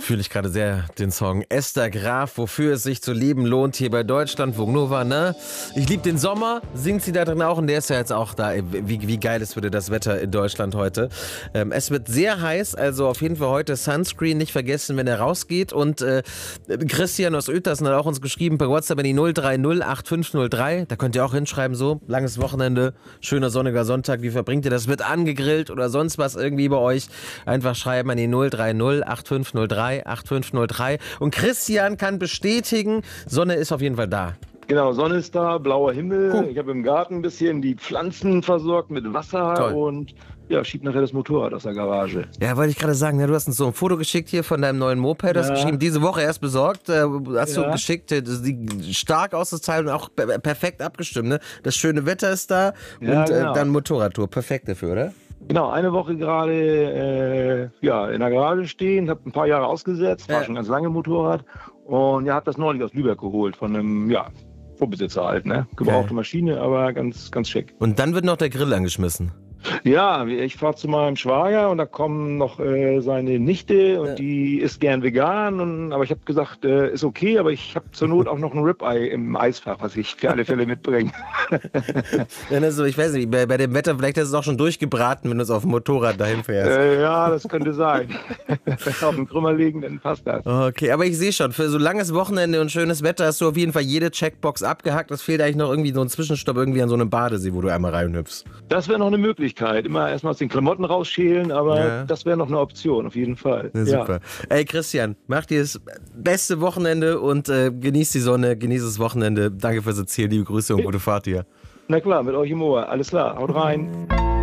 Fühle ich gerade sehr den Song Esther Graf, wofür es sich zu leben lohnt, hier bei Deutschlandfunk Nova, ne? Ich liebe den Sommer, singt sie da drin auch und der ist ja jetzt auch da. Wie geil ist würde das Wetter in Deutschland heute. Es wird sehr heiß, also auf jeden Fall heute Sunscreen nicht vergessen, wenn er rausgeht. Und Christian aus Uetersen hat auch uns geschrieben per WhatsApp an die 030 8503. Da könnt ihr auch hinschreiben, so, langes Wochenende, schöner sonniger Sonntag, wie verbringt ihr das? Wird angegrillt oder sonst was irgendwie bei euch? Einfach schreiben an die 030 8503. 8503. Und Christian kann bestätigen, Sonne ist auf jeden Fall da. Genau, Sonne ist da, blauer Himmel. Ich habe im Garten ein bisschen die Pflanzen versorgt mit Wasser. Toll. Und ja, schieb nachher das Motorrad aus der Garage. Ja, wollte ich gerade sagen, ja, du hast uns so ein Foto geschickt hier von deinem neuen Moped, hast geschrieben, diese Woche erst besorgt, hast du geschickt, das sieht stark aus, das Teil und auch perfekt abgestimmt, ne? Das schöne Wetter ist da und dann Motorradtour, perfekt dafür, oder? Genau, eine Woche gerade in der Garage stehen, habe ein paar Jahre ausgesetzt, war schon ganz lange Motorrad und habe das neulich aus Lübeck geholt von einem Vorbesitzer halt, ne? Gebrauchte Maschine, aber ganz, ganz schick. Und dann wird noch der Grill angeschmissen. Ja, ich fahre zu meinem Schwager und da kommen noch seine Nichte und die ist gern vegan. Aber ich habe gesagt, ist okay, aber ich habe zur Not auch noch ein Ribeye im Eisfach, was ich für alle Fälle mitbringe. Also, ich weiß nicht, bei dem Wetter, vielleicht ist es auch schon durchgebraten, wenn du es auf dem Motorrad dahin fährst. Ja, das könnte sein. Auf dem Krümmer liegen, dann passt das. Okay, aber ich sehe schon, für so langes Wochenende und schönes Wetter hast du auf jeden Fall jede Checkbox abgehakt. Es fehlt eigentlich noch irgendwie so ein Zwischenstopp irgendwie an so einem Badesee, wo du einmal reinhüpfst. Das wäre noch eine Möglichkeit. Immer erstmal aus den Klamotten rausschälen, aber das wäre noch eine Option, auf jeden Fall. Ja, super. Ey, Christian, mach dir das beste Wochenende und genieß die Sonne, genieß das Wochenende. Danke fürs Erzählen, liebe Grüße und gute Fahrt hier. Na klar, mit euch im Ohr. Alles klar, haut rein.